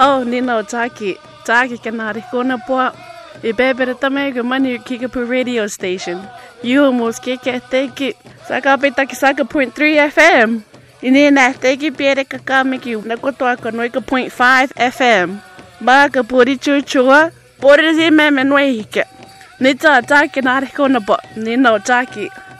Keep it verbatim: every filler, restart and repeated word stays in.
Oh, Nino Taki. Taki kanari kona po. Ibebere tame go mani Kickapoo radio station. You almost kick it take it. Saka pita kisaka point three F M. Inina take it piere kakamiki nakotoa konoika point five F M. Baka puri chuchua. Puri zi me menwehike. Nita Taki nari kona po. Nino Taki.